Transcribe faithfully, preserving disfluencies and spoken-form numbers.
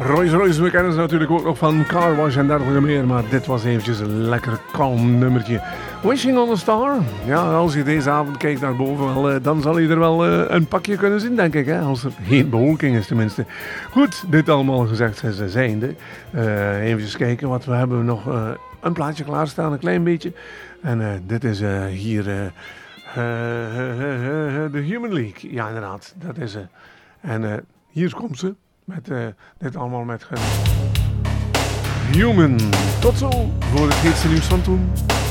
Royce Royce, we kennen ze natuurlijk ook nog van Car Wash en dergelijke meer, maar dit was eventjes een lekker kalm nummertje. Wishing on a Star. Ja, als je deze avond kijkt naar boven, wel, uh, dan zal je er wel uh, een pakje kunnen zien, denk ik. Hè? Als er geen bewolking is tenminste. Goed, dit allemaal gezegd zijnde. Uh, even kijken, wat we hebben nog uh, een plaatje klaarstaan, een klein beetje. En uh, dit is uh, hier uh, uh, uh, uh, The Human League. Ja, inderdaad, dat is ze. Uh. En uh, hier komt ze. Met uh, dit allemaal met uh, Human. Tot zo voor het heetste nieuws van toen.